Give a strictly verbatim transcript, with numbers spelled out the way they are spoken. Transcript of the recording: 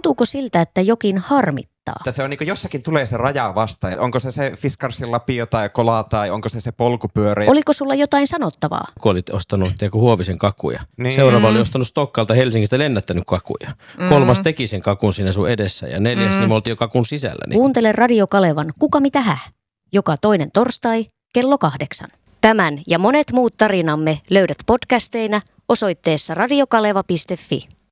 Tuntuuko siltä, että jokin harmittaa? Että se on niin kuin jossakin tulee se raja vastaan. Onko se se Fiskarsin lapio tai kola tai onko se se polkupyörä? Oliko sulla jotain sanottavaa? Kun olit ostanut tiedätkö, Huovisen kakuja. Niin. Seuraava oli ostanut Stokkalta Helsingistä lennättänyt kakuja. Mm. Kolmas teki sen kakun siinä sun edessä ja neljäs mm. niin me oltiin jo kakun sisällä. Niin. Kuuntele Radio Kalevan Kuka mitä häh? Joka toinen torstai kello kahdeksan. Tämän ja monet muut tarinamme löydät podcasteina osoitteessa radiokaleva piste fi.